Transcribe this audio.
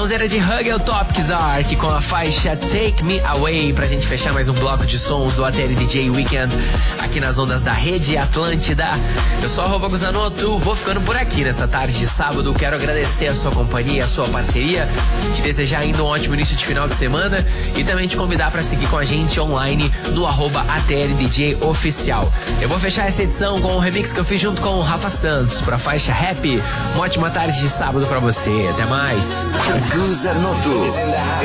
Sonzeira de Hugel Topics Ark com a faixa Take Me Away, pra gente fechar mais um bloco de sons do ATL DJ Weekend aqui nas ondas da Rede Atlântida. Eu sou @ Guzanoto, vou ficando por aqui nessa tarde de sábado. Quero agradecer a sua companhia, a sua parceria, te desejar ainda um ótimo início de final de semana e também te convidar para seguir com a gente online no @ATLDJ Oficial. Eu vou fechar essa edição com um remix que eu fiz junto com o Rafa Santos pra faixa Happy. Uma ótima tarde de sábado pra você. Até mais. Guzanoto.